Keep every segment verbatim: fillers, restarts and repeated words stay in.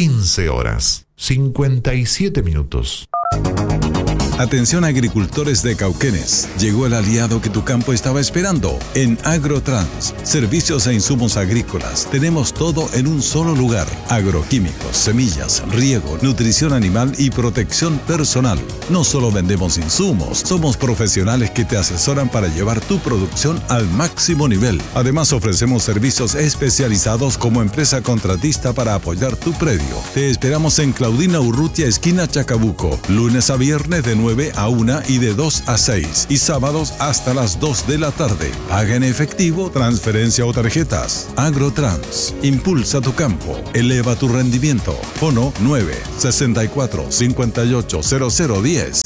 quince horas, cincuenta y siete minutos. Atención agricultores de Cauquenes, llegó el aliado que tu campo estaba esperando. En Agrotrans, servicios e insumos agrícolas, tenemos todo en un solo lugar. Agroquímicos, semillas, riego, nutrición animal y protección personal. No solo vendemos insumos, somos profesionales que te asesoran para llevar tu producción al máximo nivel. Además ofrecemos servicios especializados como empresa contratista para apoyar tu predio. Te esperamos en Claudina Urrutia, esquina Chacabuco, lunes a viernes de nueve a una y de dos a seis, y sábados hasta las dos de la tarde. Paga en efectivo, transferencia o tarjetas. Agrotrans, impulsa tu campo, eleva tu rendimiento. Fono nueve sesenta y cuatro cincuenta y ocho cero cero diez.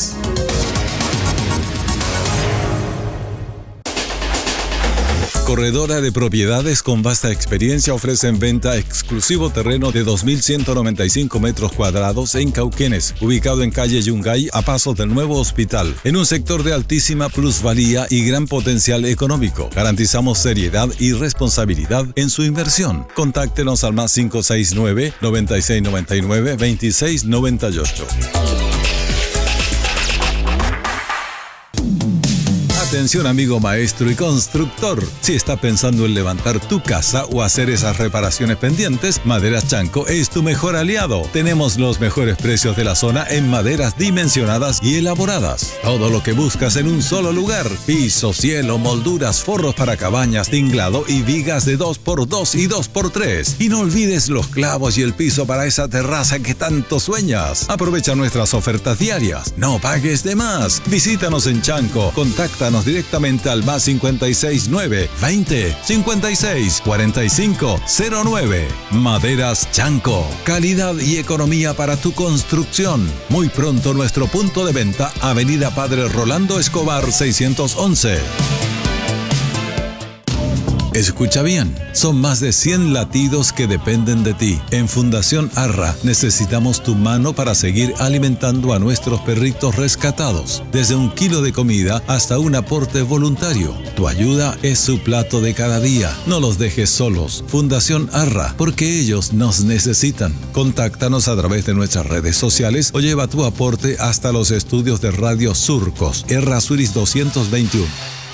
Corredora de Propiedades con vasta experiencia ofrece en venta exclusivo terreno de dos mil ciento noventa y cinco metros cuadrados en Cauquenes, ubicado en calle Yungay a pasos del nuevo hospital, en un sector de altísima plusvalía y gran potencial económico. Garantizamos seriedad y responsabilidad en su inversión. Contáctenos al más cinco seis nueve, noventa y seis noventa y nueve, veintiséis noventa y ocho. Atención amigo maestro y constructor, si está pensando en levantar tu casa o hacer esas reparaciones pendientes, Maderas Chanco es tu mejor aliado. Tenemos los mejores precios de la zona en maderas dimensionadas y elaboradas. Todo lo que buscas en un solo lugar: piso, cielo, molduras, forros para cabañas, tinglado y vigas de dos por dos y dos por tres. Y no olvides los clavos y el piso para esa terraza que tanto sueñas. Aprovecha nuestras ofertas diarias. No pagues de más. Visítanos en Chanco. Contáctanos directamente al más cincuenta y seis nueve, veinte, cincuenta y seis, cuarenta y cinco, cero nueve. Maderas Chanco. Calidad y economía para tu construcción. Muy pronto nuestro punto de venta, Avenida Padre Rolando Escobar seiscientos once. Escucha bien, son más de cien latidos que dependen de ti. En Fundación Arra necesitamos tu mano para seguir alimentando a nuestros perritos rescatados. Desde un kilo de comida hasta un aporte voluntario. Tu ayuda es su plato de cada día. No los dejes solos. Fundación Arra, porque ellos nos necesitan. Contáctanos a través de nuestras redes sociales o lleva tu aporte hasta los estudios de Radio Surcos, Errázuriz doscientos veintiuno.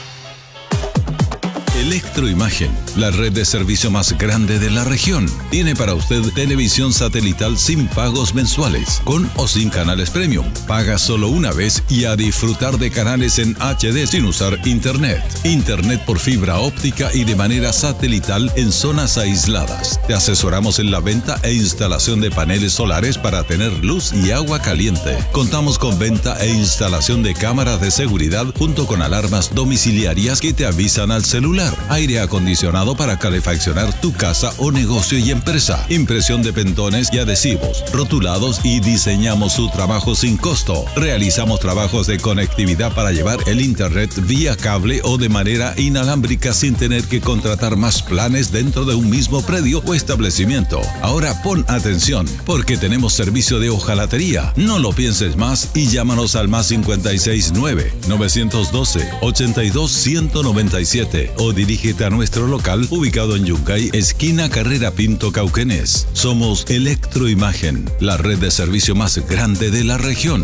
Electroimagen, la red de servicio más grande de la región. Tiene para usted televisión satelital sin pagos mensuales, con o sin canales premium. Paga solo una vez y a disfrutar de canales en H D sin usar internet. Internet por fibra óptica y de manera satelital en zonas aisladas. Te asesoramos en la venta e instalación de paneles solares para tener luz y agua caliente. Contamos con venta e instalación de cámaras de seguridad junto con alarmas domiciliarias que te avisan al celular. Aire acondicionado para calefaccionar tu casa o negocio y empresa. Impresión de pentones y adhesivos, rotulados y diseñamos su trabajo sin costo. Realizamos trabajos de conectividad para llevar el internet vía cable o de manera inalámbrica sin tener que contratar más planes dentro de un mismo predio o establecimiento. Ahora pon atención, porque tenemos servicio de hojalatería. No lo pienses más y llámanos al más cincuenta y seis nueve, novecientos doce, ochenta y dos, ciento noventa y siete o dirígete a nuestro local ubicado en Yungay, esquina Carrera Pinto, Cauquenes. Somos Electroimagen, la red de servicio más grande de la región.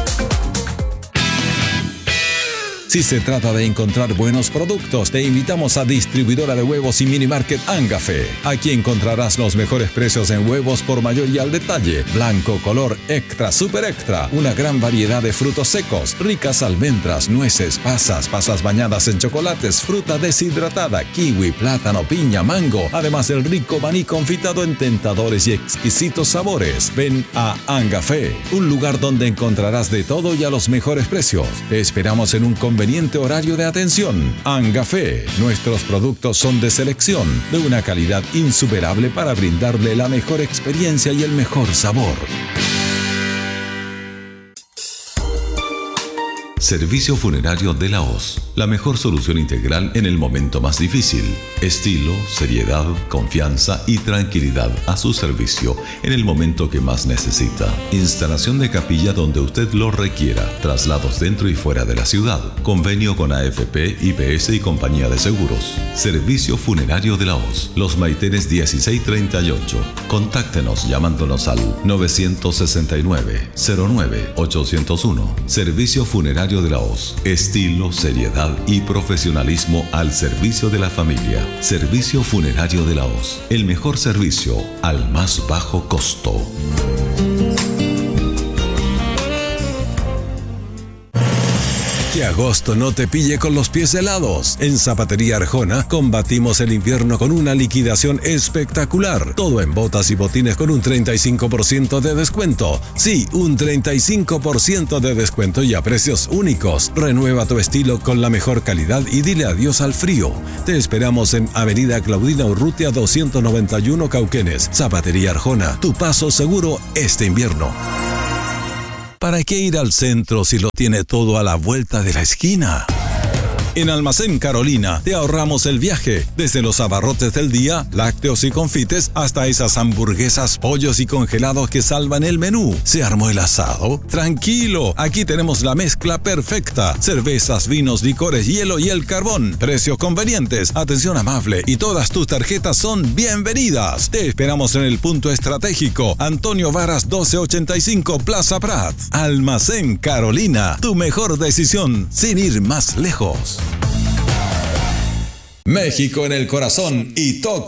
Si se trata de encontrar buenos productos, te invitamos a Distribuidora de Huevos y Mini Market Angafe. Aquí encontrarás los mejores precios en huevos por mayor y al detalle. Blanco, color, extra, super extra. Una gran variedad de frutos secos, ricas almendras, nueces, pasas, pasas bañadas en chocolates, fruta deshidratada, kiwi, plátano, piña, mango. Además del rico maní confitado en tentadores y exquisitos sabores. Ven a Angafe, un lugar donde encontrarás de todo y a los mejores precios. Te esperamos en un conveniente horario de atención. Angafe, nuestros productos son de selección, de una calidad insuperable para brindarle la mejor experiencia y el mejor sabor. Servicio Funerario de la Hoz, la mejor solución integral en el momento más difícil. Estilo, seriedad, confianza y tranquilidad a su servicio en el momento que más necesita. Instalación de capilla donde usted lo requiera. Traslados dentro y fuera de la ciudad. Convenio con A F P, I P S y compañía de seguros. Servicio Funerario de la Hoz. Los Maitenes dieciséis treinta y ocho. Contáctenos llamándonos al nueve seis nueve, cero nueve, ocho cero uno. Servicio Funerario de la Hoz. Estilo, seriedad y profesionalismo al servicio de la familia. Servicio Funerario de la Hoz. El mejor servicio al más bajo costo. Que agosto no te pille con los pies helados. En Zapatería Arjona combatimos el invierno con una liquidación espectacular. Todo en botas y botines con un treinta y cinco por ciento de descuento. Sí, un treinta y cinco por ciento de descuento y a precios únicos. Renueva tu estilo con la mejor calidad y dile adiós al frío. Te esperamos en Avenida Claudina Urrutia doscientos noventa y uno Cauquenes. Zapatería Arjona, tu paso seguro este invierno. ¿Para qué ir al centro si lo tiene todo a la vuelta de la esquina? En Almacén Carolina te ahorramos el viaje, desde los abarrotes del día, lácteos y confites, hasta esas hamburguesas, pollos y congelados que salvan el menú. ¿Se armó el asado? Tranquilo, aquí tenemos la mezcla perfecta. Cervezas, vinos, licores, hielo y el carbón. Precios convenientes, atención amable y todas tus tarjetas son bienvenidas. Te esperamos en el punto estratégico, Antonio Varas doce ochenta y cinco, Plaza Prat. Almacén Carolina, tu mejor decisión sin ir más lejos. México en el corazón y toca